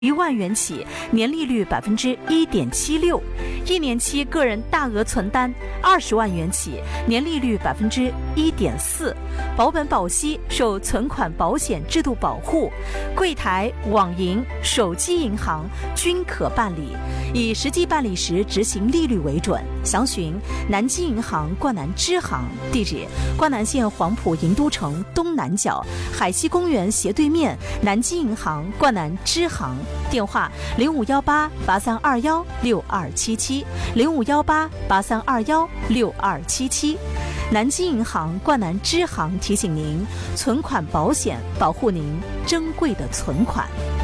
1万元起，年利率1.76%；一年期个人大额存单20万元起，年利率1.4%。保本保息，受存款保险制度保护，柜台、网银、手机银行均可办理，以实际办理时执行利率为准。详询南京银行冠南支行，地址：冠南县黄埔银都城东南角海西公园斜对面南京银行冠南支行。电话：051883216277，051883216277。南京银行冠南支行提醒您：存款保险保护您珍贵的存款。